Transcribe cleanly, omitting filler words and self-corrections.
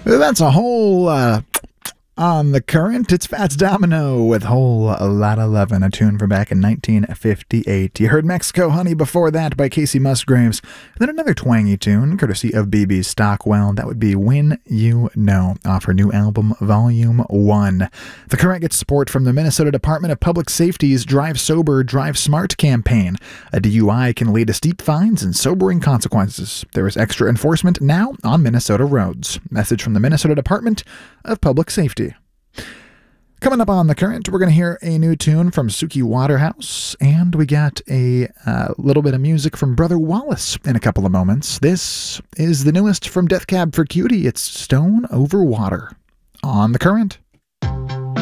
That's a whole on the current. It's Fats Domino with Whole Lotta Lovin', a tune from back in 1958. You heard Mexico Honey before that by Casey Musgraves. And then another twangy tune, courtesy of B.B. Stockwell. That would be When You Know, off her new album, Volume 1. The current gets support from the Minnesota Department of Public Safety's Drive Sober, Drive Smart campaign. A DUI can lead to steep fines and sobering consequences. There is extra enforcement now on Minnesota roads. Message from the Minnesota Department of Public Safety. Coming up on the current, we're going to hear a new tune from Suki Waterhouse, and we got a little bit of music from Brother Wallace in a couple of moments. This is the newest from Death Cab for Cutie. It's Stone Over Water on the current.